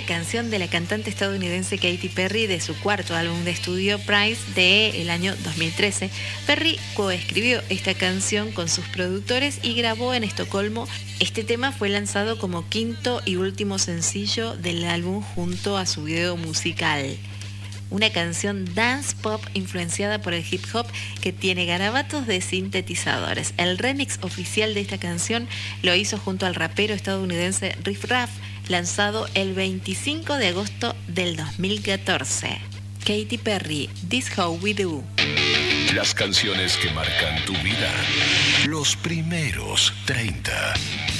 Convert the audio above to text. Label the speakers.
Speaker 1: canción de la cantante estadounidense Katy Perry de su cuarto álbum de estudio Price del año 2013. Perry coescribió esta canción con sus productores y grabó en Estocolmo. Este tema fue lanzado como quinto y último sencillo del álbum junto a su video musical. Una canción dance pop influenciada por el hip hop que tiene garabatos de sintetizadores. El remix oficial de esta canción lo hizo junto al rapero estadounidense Riff Raff, lanzado el 25 de agosto del 2014. Katy Perry, This How We Do.
Speaker 2: Las canciones que marcan tu vida. Los primeros 30.